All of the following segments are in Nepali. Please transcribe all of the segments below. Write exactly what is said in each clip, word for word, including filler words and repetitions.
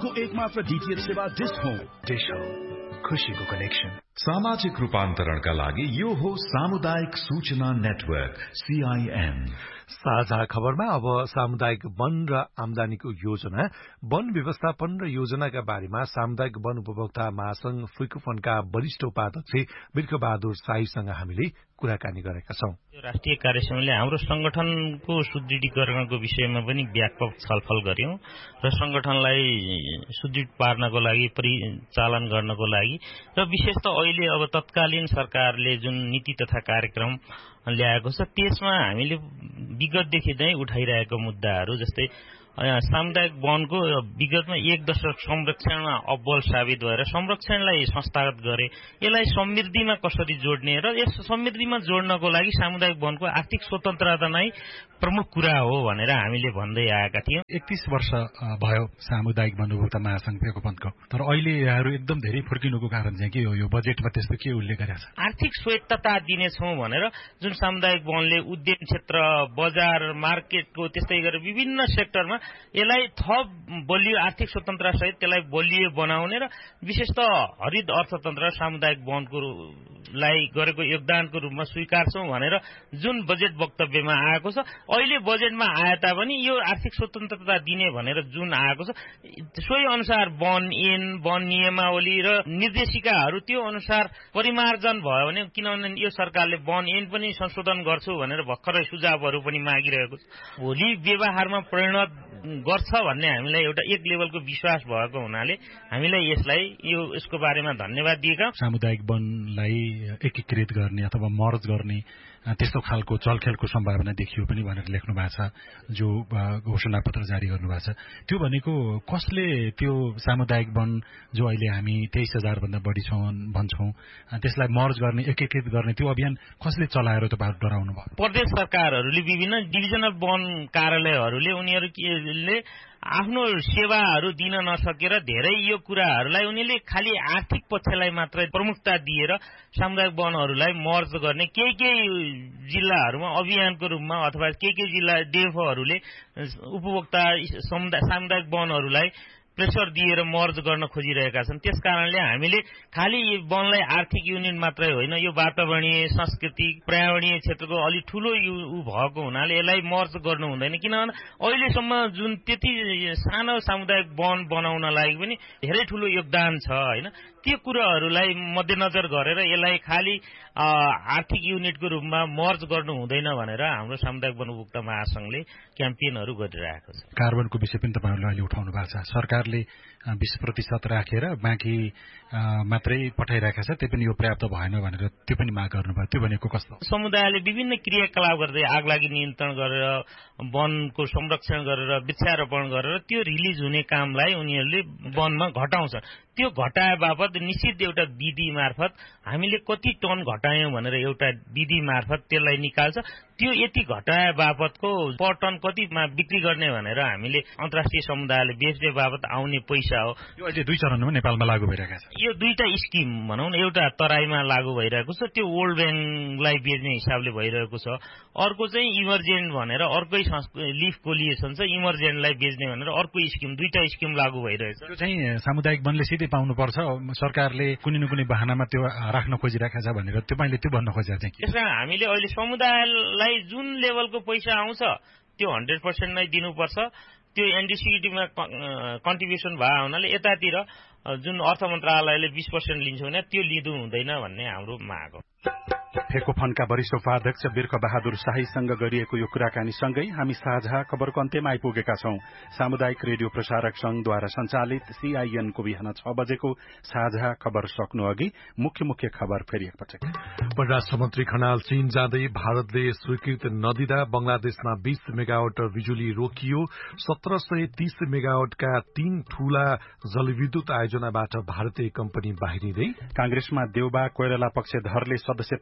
देशको एकमात्र डीटीएच सेवा डिश होम। डिश होम, खुशीको कनेक्सन। सामाजिक रूपान्तरणका लागि यो हो सामुदायिक सूचना नेटवर्क सीआईएन। साझा खबरमा अब सामुदायिक वन र आमदानीको योजना, वन व्यवस्थापन र योजनाका बारेमा सामुदायिक वन उपभोक्ता महासंघ फुइकोफनका वरिष्ठ उपाध्यक्ष बिर्खबहादुर शाहीसँग हामीले कुराकानी गरेका छौं। राष्ट्रिय कार्यसमितिले हाम्रो संगठनको सुदृढीकरणको विषयमा पनि व्यापक छलफल गर्यौं र संगठनलाई सुदृढ पार्नको लागि परिचालन गर्नको लागि र विशेष त अहिले अब तत्कालीन सरकारले जुन नीति तथा कार्यक्रम ल्याएको छ त्यसमा हामीले विगतदेखि नै उठाइरहेको मुद्दाहरू जस्तै सामुदायिक वनको विगतमा एक दशक संरक्षणमा अब्बल साबित भएर संरक्षणलाई संस्थागत गरे, यसलाई समृद्धिमा कसरी जोड्ने र यस समृद्धिमा जोड्नको लागि सामुदायिक वनको आर्थिक स्वतन्त्रता नै प्रमुख कुरा हो भनेर हामीले भन्दै आएका थियौं। एकतीस वर्ष भयो सामुदायिक वन उपभोक्ता महासंघ फेकोपनको, तर अहिले यहाँहरू एकदम धेरै फर्किनुको कारण चाहिँ के हो? यो बजेटमा त्यस्तो के उल्लेख गरेको छ? आर्थिक स्वायत्तता दिनेछौं भनेर जुन सामुदायिक वनले उद्यम क्षेत्र, बजार, मार्केटको त्यस्तै गरेर विभिन्न सेक्टरमा यसलाई थप बलियो आर्थिक स्वतन्त्रता सहित त्यसलाई बलियो बनाउने र विशेषतः हरित अर्थतन्त्र सामुदायिक वनको लाई गरेको योगदानको रूपमा स्वीकार्छौं भनेर जुन बजेट वक्तव्यमा आएको छ, अहिले बजेटमा आए तापनि यो आर्थिक स्वतन्त्रता दिने भनेर जुन आएको छ सोही अनुसार वन ऐन, वन नियमावली र निर्देशिकाहरू त्यो अनुसार परिमार्जन भयो भने, किनभने यो सरकारले वन ऐन पनि संशोधन गर्छु भनेर भर्खरै सुझावहरू पनि मागिरहेको छ, भोलि व्यवहारमा परिणत गर्छ भन्ने हामीलाई एउटा एक लेभलको विश्वास भएको हुनाले हामीलाई यसलाई यो यसको बारेमा धन्यवाद दिएका। सामुदायिक वनलाई एकीकृत गर्ने अथवा मर्ज गर्ने त्यस्तो खालको चलखेलको सम्भावना देखियो पनि भनेर लेख्नु भएको छ, जो घोषणा पत्र जारी गर्नु भएको छ। त्यो भनेको कसले त्यो सामुदायिक वन जो अहिले हामी तेइस हजार भन्दा बढी छौं भन्छौं, त्यसलाई मर्ज गर्ने, एकीकृत गर्ने त्यो अभियान कसले चलाएर तपाईहरु डराउनु भयो? प्रदेश सरकारहरूले, विभिन्न डिभिजनल वन कार्यालयहरूले उनीहरूले आफ्नो सेवाहरू दिन नसकेर धेरै यो कुराहरूलाई उनीहरूले खालि आर्थिक पक्षलाई मात्र प्रमुखता दिएर सामुदायिक वनहरूलाई मर्ज गर्ने केही केही जिल्लाहरूमा अभियानको रूपमा अथवा केही केही जिल्ला डेफोहरूले उपभोक्ता सामुदायिक वनहरूलाई प्रेसर दिएर मर्ज गर्न खोजिरहेका छन्। त्यसकारणले हामीले खालि वनलाई आर्थिक युनिट मात्रै होइन, यो वातावरणीय, सांस्कृतिक, पर्यावरणीय क्षेत्रको अलि ठूलो उ भएको हुनाले यसलाई मर्ज गर्नु हुँदैन, किनभने अहिलेसम्म जुन त्यति सानो सामुदायिक वन बनाउनलाई पनि धेरै ठूलो योगदान छ हैन। त्यो कुराहरूलाई मध्यनजर गरेर यसलाई खालि आर्थिक युनिटको रूपमा मर्ज गर्नु हुँदैन भनेर हाम्रो सामुदायिक वन उपभोक्ता महासंघले क्याम्पेनहरू गरिरहेको छ। कार्बनको विषय पनि तपाईहरुले अहिले उठाउनु भएको छ। सरकारले बीस प्रतिशत राखेर बाँकी मात्रै पठाइरहेका छ, त्यो पनि यो पर्याप्त भएन भनेर त्यो पनि माग गर्नुभयो। त्यो भनेको कस्तो? समुदायले विभिन्न क्रियाकलाप गर्दै आगलागी नियन्त्रण गरेर, वनको संरक्षण गरेर, वृक्षारोपण गरेर त्यो रिलिज हुने कामलाई उनीहरूले वनमा घटाउँछन्। त्यो घटाए बापत निश्चित एउटा विधि मार्फत हामीले कति टन घटायौं भनेर एउटा विधि मार्फत त्यसलाई निकाल्छ। त्यो यति घटाए बापतको पर टन कतिमा बिक्री गर्ने भनेर हामीले अन्तर्राष्ट्रिय समुदायले बेच्ने बापत आउने पैसा हो। यो अहिले दुई चरणमा नेपालमा लागू भइरहेको छ। यो दुईटा स्किम भनौं न, एउटा तराईमा लागू भइरहेको छ, त्यो वर्ल्ड ब्याङ्कलाई बेच्ने हिसाबले भइरहेको छ। अर्को चाहिँ इमर्जेन्ट भनेर अर्कै लिफ कोलिएसन छ, इमर्जेन्टलाई बेच्ने भनेर अर्को स्किम, दुईटा स्किम लागू भइरहेछ। त्यो चाहिँ सामुदायिक वनले सिधै पाउनुपर्छ, सरकारले कुनै न कुनै बहानामा त्यो राख्न खोजिरहेको छ भनेर त्यो मैले त्यो भन्न खोजेको चाहिँ। त्यसकारण हामीले अहिले समुदायलाई जुन लेभलको पैसा आउँछ त्यो हन्ड्रेड पर्सेन्ट नै दिनुपर्छ। त्यो एनडीसीटीमा कन्ट्रिब्युसन भए हुनाले यतातिर जुन अर्थ मन्त्रालयले बीस पर्सेन्ट लिन्छ भने त्यो लिँदो हुँदैन भन्ने हाम्रो माग हो। फेकोफनका वरिष्ठ उपाध्यक्ष बिर्खबहादुर शाहीसँग गरिएको यो कुराकानी सँगै हामी साझा खबरको अन्त्यमा आइपुगेका छौं। सामुदायिक रेडियो प्रसारक संघद्वारा सञ्चालित सीआईएनको बिहान छ बजेको साझा खबर सक्नु अघि मुख्य मुख्य खबर फेरि एकपटक। परराष्ट्र मन्त्री खनाल चीन जाँदै भारतले स्वीकृत नदिँदा बंगलादेशमा बीस मेगावाट बिजुली रोकियो। सत्र सय तीस मेगावाटका तीन ठूला जलविद्युत आयोजनाबाट भारतीय कम्पनी बाहिरिँदै। कांग्रेसमा देउबा कोइराला पक्षधरले सदस्यता अध्यावधि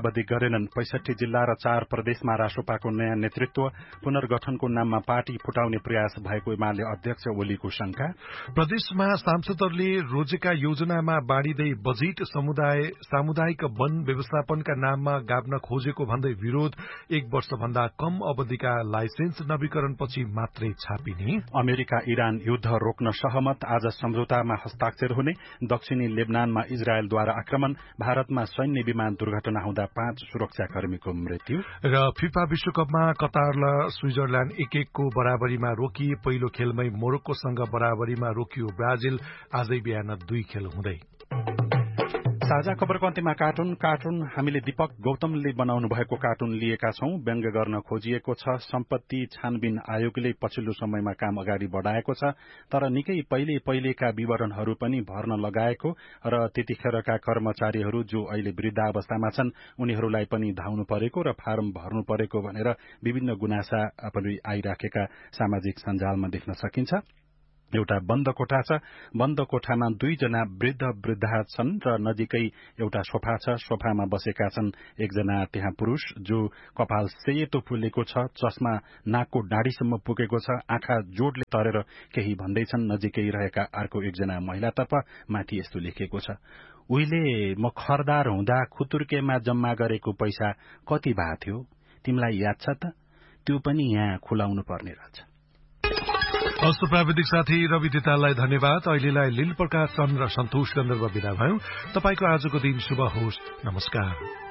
अवधि गरेनन्। पैंसठी जिल्ला र चार प्रदेशमा रासोपाको नयाँ नेतृत्व पुनर्गठनको नाममा पार्टी फुटाउने प्रयास भएको एमाले अध्यक्ष ओलीको शंका। प्रदेशमा सांसदहरूले रोजेका योजनामा बाँडिँदै बजेट समुदाय सामुदायिक वन व्यवस्थापनका नाममा गाभ्न खोजेको भन्दै विरोध। एक वर्षभन्दा कम अवधिका लाइसेन्स नवीकरणपछि मात्रै छापिने। अमेरिका इरान युद्ध रोक्न सहमत। आज सम्झौतामा हस्ताक्षर हुने। दक्षिणी लेबनानमा इजरायलद्वारा आक्रमण। भारतमा सैन्य विमान दुर्घटना हुँदा पाँच सुरक्षाकर्मीको मृत्यु। र फिफा विश्वकपमा कतार र स्विजरल्याण्ड एक एकको बराबरीमा रोकिए। पहिलो खेलमै मोरक्कोसँग बराबरीमा रोकियो ब्राजिल। आजै बिहान दुई खेल हुँदै। साझा खबरको अन्त्यमा कार्टुन कार्टुन हामीले दीपक गौतमले बनाउनु भएको कार्टुन लिएका छौं। व्यङ्ग्य गर्न खोजिएको छ। सम्पत्ति छानबिन आयोगले पछिल्लो समयमा काम अगाडि बढ़ाएको छ, तर निकै पहिले पहिलेका विवरणहरू पनि भर्न लगाएको र त्यतिखेरका कर्मचारीहरू जो अहिले वृद्धावस्थामा छन् उनीहरूलाई पनि धाउनु परेको र फारम भर्नु परेको भनेर विभिन्न गुनासा पनि आइराखेका सामाजिक सञ्जालमा देख्न सकिन्छ। एउटा बन्द कोठा छ। बन्द कोठामा दुईजना वृद्ध वृद्धा छन् र नजिकै एउटा सोफा छ। सोफामा बसेका छन् एकजना त्यहाँ पुरूष जो कपाल सेतो फुलेको छ, चस्मा नाकको डाँडीसम्म पुगेको छ, आँखा जोडले तरेर केही भन्दैछन्। नजिकै रहेका अर्को एकजना महिलातर्फ माथि यस्तो लेखिएको छ, उहिले म खरदार हुँदा खुतुर्केमा जम्मा गरेको पैसा कति भएको थियो तिमीलाई याद छ त? त्यो पनि यहाँ खुलाउनु पर्ने रहेछ। हस्त प्राविधिक साथी रवि तिताललाई धन्यवाद। अहिलेलाई लील प्रकाश चन्द्र सन्तोष गन्धर्व विदा भयौं। तपाईको आजको दिन शुभ होस्। नमस्कार।